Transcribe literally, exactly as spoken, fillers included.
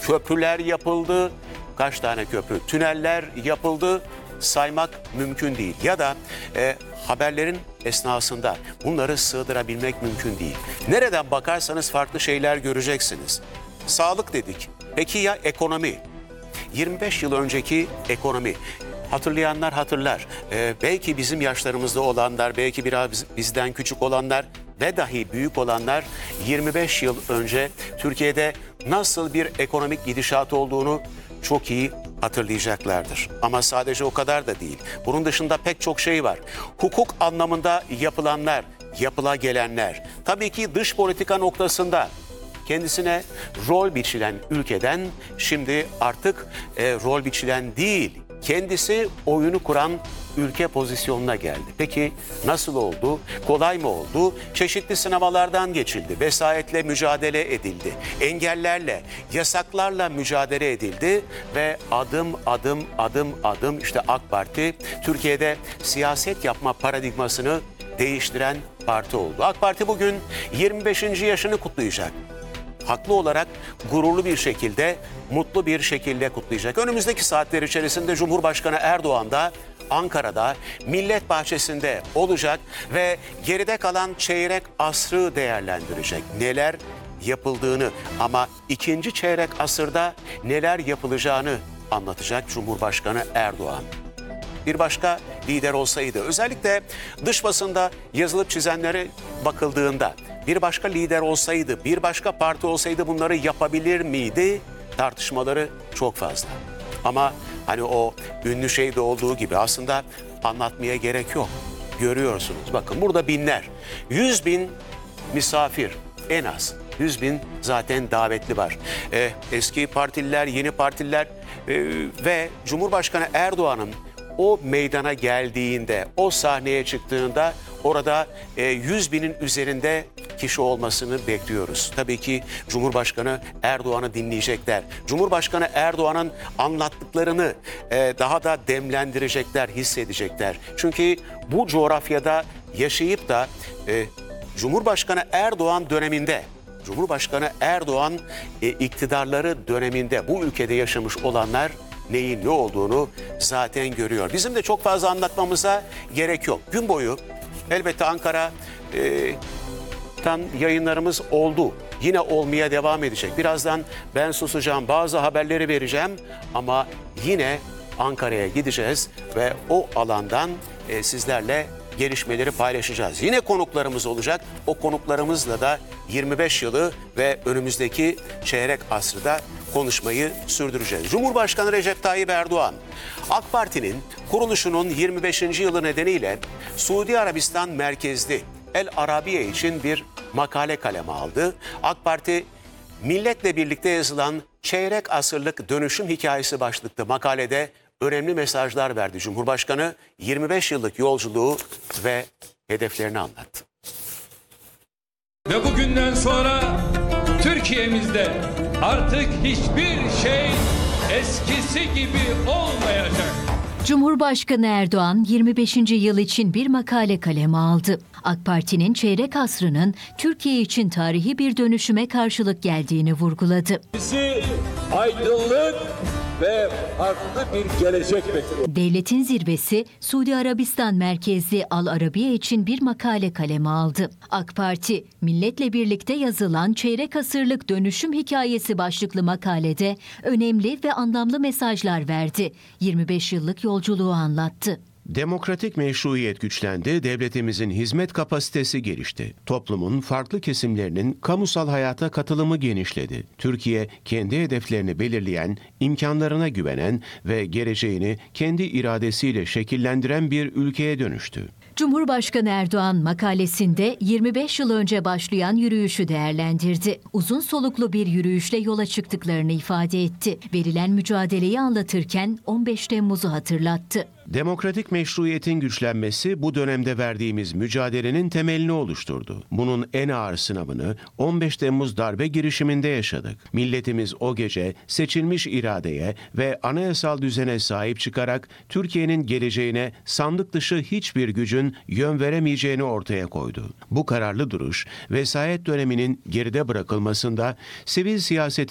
köprüler yapıldı. Kaç tane köprü? Tüneller yapıldı. Saymak mümkün değil. Ya da e, haberlerin esnasında bunları sığdırabilmek mümkün değil. Nereden bakarsanız farklı şeyler göreceksiniz. Sağlık dedik. Peki ya ekonomi? yirmi beş yıl önceki ekonomi. Hatırlayanlar hatırlar. Ee, belki bizim yaşlarımızda olanlar, belki biraz bizden küçük olanlar ve dahi büyük olanlar yirmi beş yıl önce Türkiye'de nasıl bir ekonomik gidişat olduğunu çok iyi hatırlayacaklardır. Ama sadece o kadar da değil. Bunun dışında pek çok şey var. Hukuk anlamında yapılanlar, yapıla gelenler. Tabii ki dış politika noktasında kendisine rol biçilen ülkeden şimdi artık e, rol biçilen değil, kendisi oyunu kuran ülke pozisyonuna geldi. Peki nasıl oldu? Kolay mı oldu? Çeşitli sınavlardan geçildi. Vesayetle mücadele edildi. Engellerle, yasaklarla mücadele edildi ve adım adım adım adım işte AK Parti Türkiye'de siyaset yapma paradigmasını değiştiren parti oldu. AK Parti bugün yirmi beşinci yaşını kutlayacak. Haklı olarak gururlu bir şekilde, mutlu bir şekilde kutlayacak. Önümüzdeki saatler içerisinde Cumhurbaşkanı Erdoğan da Ankara'da Millet Bahçesi'nde olacak ve geride kalan çeyrek asrı değerlendirecek. Neler yapıldığını ama ikinci çeyrek asırda neler yapılacağını anlatacak Cumhurbaşkanı Erdoğan. Bir başka lider olsaydı, özellikle dış basında yazılıp çizenlere bakıldığında bir başka lider olsaydı, bir başka parti olsaydı bunları yapabilir miydi? Tartışmaları çok fazla. Ama hani o ünlü şeyde olduğu gibi aslında anlatmaya gerek yok. Görüyorsunuz. Bakın burada binler, yüz bin misafir en az. Yüz bin zaten davetli var. Ee, eski partililer, yeni partililer e, ve Cumhurbaşkanı Erdoğan'ın o meydana geldiğinde, o sahneye çıktığında orada e, yüz binin üzerinde kişi olmasını bekliyoruz. Tabii ki Cumhurbaşkanı Erdoğan'ı dinleyecekler. Cumhurbaşkanı Erdoğan'ın anlattıklarını e, daha da demlendirecekler, hissedecekler. Çünkü bu coğrafyada yaşayıp da e, Cumhurbaşkanı Erdoğan döneminde, Cumhurbaşkanı Erdoğan e, iktidarları döneminde bu ülkede yaşamış olanlar neyin ne olduğunu zaten görüyor. Bizim de çok fazla anlatmamıza gerek yok. Gün boyu elbette Ankara e, tan yayınlarımız oldu. Yine olmaya devam edecek. Birazdan ben susacağım, bazı haberleri vereceğim ama yine Ankara'ya gideceğiz ve o alandan e, sizlerle gelişmeleri paylaşacağız. Yine konuklarımız olacak. O konuklarımızla da yirmi beş yılı ve önümüzdeki çeyrek asrı da konuşmayı sürdüreceğiz. Cumhurbaşkanı Recep Tayyip Erdoğan, AK Parti'nin kuruluşunun yirmi beşinci yılı nedeniyle Suudi Arabistan merkezli El Arabiye için bir makale kaleme aldı. AK Parti, milletle birlikte yazılan çeyrek asırlık dönüşüm hikayesi başlıklı makalede önemli mesajlar verdi. Cumhurbaşkanı yirmi beş yıllık yolculuğu ve hedeflerini anlattı. Ve bugünden sonra Türkiye'mizde artık hiçbir şey eskisi gibi olmayacak. Cumhurbaşkanı Erdoğan yirmi beşinci yıl için bir makale kaleme aldı. AK Parti'nin çeyrek asrının Türkiye için tarihi bir dönüşüme karşılık geldiğini vurguladı. Bizi aydınlık ve farklı bir gelecek bekliyor. Devletin zirvesi Suudi Arabistan merkezli Al Arabiye için bir makale kaleme aldı. AK Parti, milletle birlikte yazılan çeyrek asırlık dönüşüm hikayesi başlıklı makalede önemli ve anlamlı mesajlar verdi. yirmi beş yıllık yolculuğu anlattı. Demokratik meşruiyet güçlendi, devletimizin hizmet kapasitesi gelişti. Toplumun farklı kesimlerinin kamusal hayata katılımı genişledi. Türkiye, kendi hedeflerini belirleyen, imkanlarına güvenen ve geleceğini kendi iradesiyle şekillendiren bir ülkeye dönüştü. Cumhurbaşkanı Erdoğan makalesinde yirmi beş yıl önce başlayan yürüyüşü değerlendirdi. Uzun soluklu bir yürüyüşle yola çıktıklarını ifade etti. Verilen mücadeleyi anlatırken on beş Temmuz'u hatırlattı. Demokratik meşruiyetin güçlenmesi bu dönemde verdiğimiz mücadelenin temelini oluşturdu. Bunun en ağır sınavını on beş Temmuz darbe girişiminde yaşadık. Milletimiz o gece seçilmiş iradeye ve anayasal düzene sahip çıkarak Türkiye'nin geleceğine sandık dışı hiçbir gücün yön veremeyeceğini ortaya koydu. Bu kararlı duruş, vesayet döneminin geride bırakılmasında, sivil siyasetin